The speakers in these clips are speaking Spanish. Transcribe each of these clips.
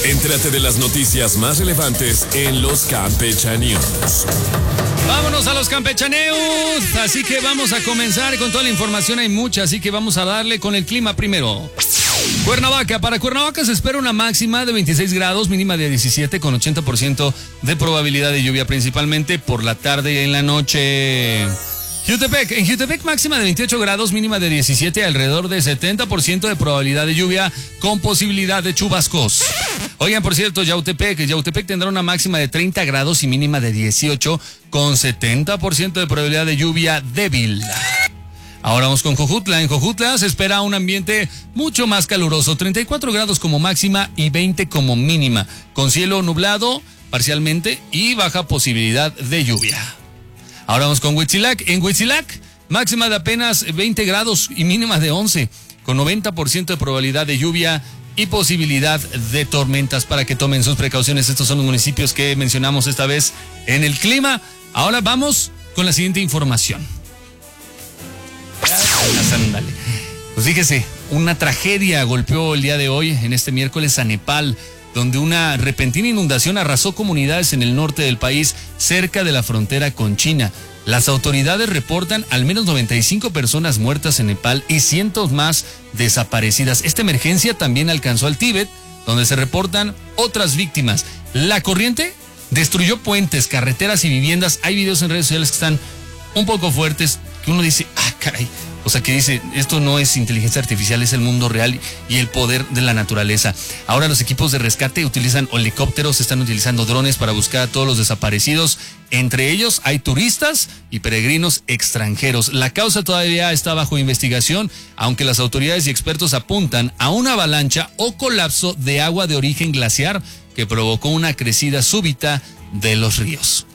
Entérate de las noticias más relevantes en los Campechaneos. Vámonos a los campechaneos, así que vamos a comenzar con toda la información, hay mucha, así que vamos a darle con el clima primero. Cuernavaca, para Cuernavaca se espera una máxima de 26 grados, mínima de 17 con 80% de probabilidad de lluvia, principalmente por la tarde y en la noche. Jutepec, en Jutepec máxima de 28 grados, mínima de 17, alrededor de 70% de probabilidad de lluvia con posibilidad de chubascos. Oigan, por cierto, Yautepec tendrá una máxima de 30 grados y mínima de 18 con 70% de probabilidad de lluvia débil. Ahora vamos con Jojutla. En Jojutla se espera un ambiente mucho más caluroso, 34 grados como máxima y 20 como mínima, con cielo nublado parcialmente y baja posibilidad de lluvia. Ahora vamos con Huitzilac. En Huitzilac, máxima de apenas 20 grados y mínima de 11, con 90% de probabilidad de lluvia y posibilidad de tormentas, para que tomen sus precauciones. Estos son los municipios que mencionamos esta vez en el clima. Ahora vamos con la siguiente información. Pues fíjese, una tragedia golpeó el día de hoy, en este miércoles, a Nepal, donde una repentina inundación arrasó comunidades en el norte del país, cerca de la frontera con China. Las autoridades reportan al menos 95 personas muertas en Nepal y cientos más desaparecidas. Esta emergencia también alcanzó al Tíbet, donde se reportan otras víctimas. La corriente destruyó puentes, carreteras y viviendas. Hay videos en redes sociales que están un poco fuertes, que uno dice, caray. O sea, que dice, esto no es inteligencia artificial, es el mundo real y el poder de la naturaleza. Ahora los equipos de rescate utilizan helicópteros, están utilizando drones para buscar a todos los desaparecidos. Entre ellos hay turistas y peregrinos extranjeros. La causa todavía está bajo investigación, aunque las autoridades y expertos apuntan a una avalancha o colapso de agua de origen glaciar que provocó una crecida súbita de los ríos.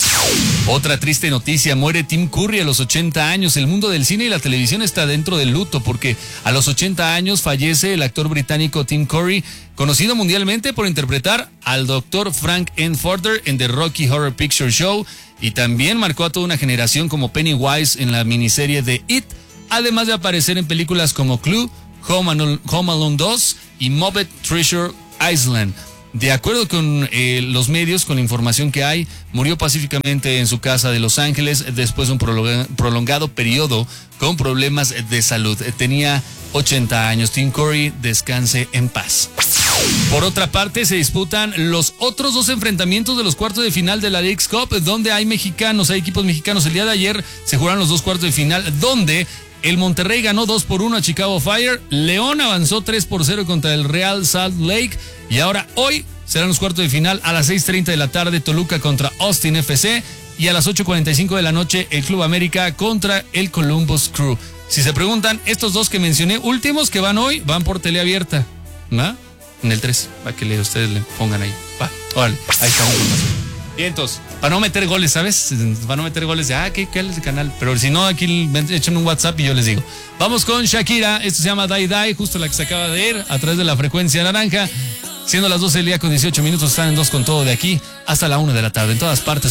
Otra triste noticia, muere Tim Curry a los 80 años. El mundo del cine y la televisión está dentro del luto porque a los 80 años fallece el actor británico Tim Curry, conocido mundialmente por interpretar al Dr. Frank N. Furter en The Rocky Horror Picture Show, y también marcó a toda una generación como Pennywise en la miniserie de It, además de aparecer en películas como Clue, Home Alone 2 y Muppet Treasure Island. De acuerdo con los medios, con la información que hay, murió pacíficamente en su casa de Los Ángeles después de un prolongado periodo con problemas de salud. Tenía 80 años. Tim Curry, descanse en paz. Por otra parte, se disputan los otros dos enfrentamientos de los cuartos de final de la Leagues Cup, donde hay equipos mexicanos. El día de ayer se jugaron los dos cuartos de final, donde el Monterrey ganó 2-1 a Chicago Fire, León avanzó 3-0 contra el Real Salt Lake, y ahora hoy serán los cuartos de final a las 6:30 de la tarde, Toluca contra Austin FC, y a las 8:45 de la noche el Club América contra el Columbus Crew. Si se preguntan, estos dos que mencioné últimos que van hoy, van por teleabierta, ¿no? En el 3, para que ustedes le pongan ahí. Va, órale, ahí está la información. Vientos, para no meter goles, ¿sabes? Para no meter goles de, ¿qué es ese canal? Pero si no, aquí échenme un WhatsApp y yo les digo. Vamos con Shakira, esto se llama Die Die, justo la que se acaba de ir a través de la frecuencia naranja. Siendo las 12 del día con 18 minutos, están en 2 con todo de aquí hasta la 1 de la tarde, en todas partes.